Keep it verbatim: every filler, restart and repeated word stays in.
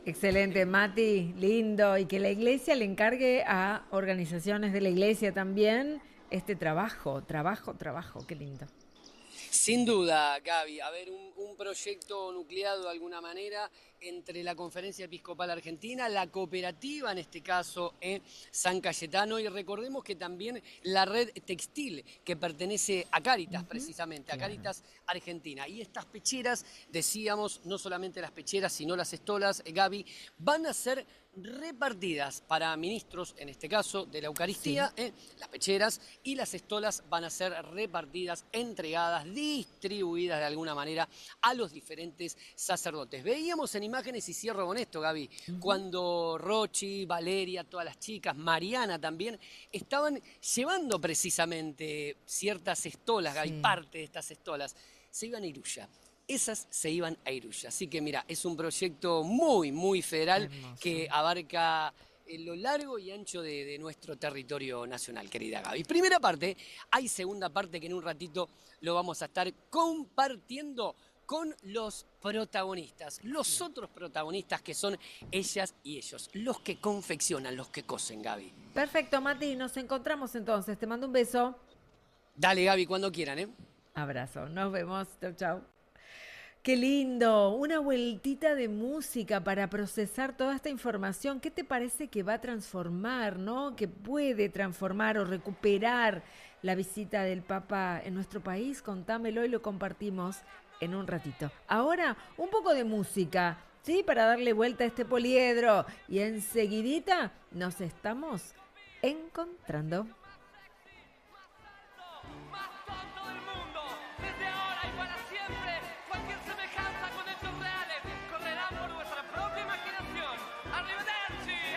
Excelente, Mati, lindo. Y que la iglesia le encargue a organizaciones de la iglesia también este trabajo, trabajo, trabajo, qué lindo. Sin duda, Gaby, a ver, un, un proyecto nucleado de alguna manera entre la Conferencia Episcopal Argentina, la cooperativa, en este caso, eh, San Cayetano, y recordemos que también la red textil que pertenece a Cáritas, Ujú, precisamente, a claro. Cáritas Argentina. Y estas pecheras, decíamos, no solamente las pecheras, sino las estolas, eh, Gaby, van a ser repartidas para ministros, en este caso, de la Sí. Eucaristía, eh, las pecheras, y las estolas van a ser repartidas, entregadas, distribuidas de alguna manera a los diferentes sacerdotes. Veíamos en imágenes, y cierro con esto, Gaby, Ujú. cuando Rochi, Valeria, todas las chicas, Mariana también, estaban llevando precisamente ciertas estolas, Gaby, Sí, parte de estas estolas, se iban a Iruya. Esas se iban a Iruya. Así que mira, es un proyecto muy, muy federal hermoso. que abarca eh, lo largo y ancho de, de nuestro territorio nacional, querida Gaby. Primera parte, hay segunda parte que en un ratito lo vamos a estar compartiendo con los protagonistas, los Sí. otros protagonistas que son ellas y ellos, los que confeccionan, los que cosen, Gaby. Perfecto, Mati, nos encontramos entonces. Te mando un beso. Dale, Gaby, cuando quieran, ¿eh? Abrazo, nos vemos. Chau, chau. Qué lindo, una vueltita de música para procesar toda esta información. ¿Qué te parece que va a transformar, no? Que puede transformar o recuperar la visita del Papa en nuestro país. Contámelo y lo compartimos en un ratito. Ahora, un poco de música, ¿sí? Para darle vuelta a este poliedro. Y enseguidita nos estamos encontrando.